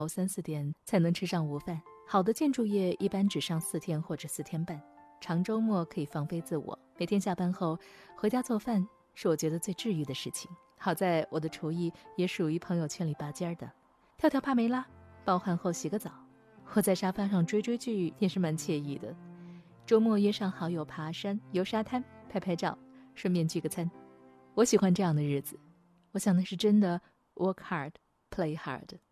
3、4点才能吃上午饭。好的建筑业一般只上4天或者4天半，长周末可以放飞自我。每天下班后回家做饭是我觉得最治愈的事情。好在我的厨艺也属于朋友圈里拔尖的。跳跳帕梅拉，报饭后洗个澡，或在沙发上追剧也是蛮惬意的。周末约上好友爬山、游沙滩、拍照，顺便聚个餐。我喜欢这样的日子。我想那是真的 work hard, play hard。